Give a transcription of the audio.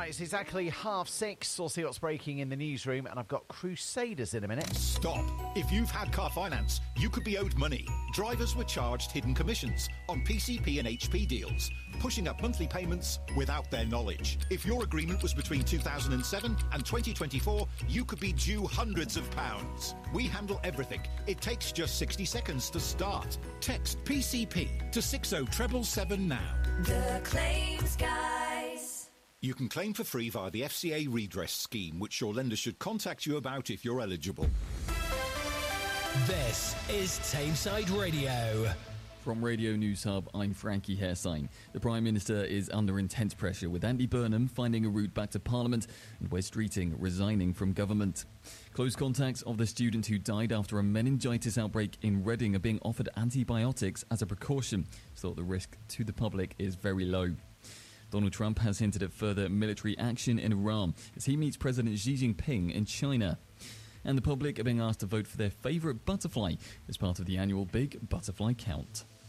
Right, it's exactly 6:30. We'll see what's breaking in the newsroom, and I've got Crusaders in a minute. Stop. If you've had car finance, you could be owed money. Drivers were charged hidden commissions on PCP and HP deals, pushing up monthly payments without their knowledge. If your agreement was between 2007 and 2024, you could be due hundreds of pounds. We handle everything. It takes just 60 seconds to start. Text PCP to 60777 now. The Claims Guys. You can claim for free via the FCA redress scheme, which your lender should contact you about if you're eligible. This is Tameside Radio. From Radio News Hub, I'm Frankie Hairsign. The Prime Minister is under intense pressure, with Andy Burnham finding a route back to Parliament and Wes Streeting resigning from government. Close contacts of the student who died after a meningitis outbreak in Reading are being offered antibiotics as a precaution, so the risk to the public is very low. Donald Trump has hinted at further military action in Iran as he meets President Xi Jinping in China. And the public are being asked to vote for their favourite butterfly as part of the annual Big Butterfly Count.